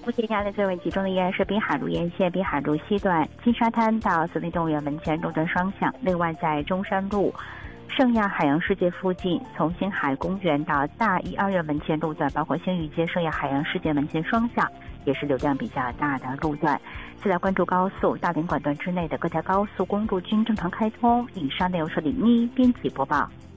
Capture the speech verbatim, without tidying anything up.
目前压力最为集中的依然是滨海路沿线滨海路西段金沙滩到森林动物园门前路段双向，另外在中山路圣亚海洋世界附近，从星海公园到大一二院门前路段，包括星宇街圣亚海洋世界门前双向，也是流量比较大的路段。再来关注高速大连管段之内的各条高速公路均正常开通。以上内容是李妮编辑播报。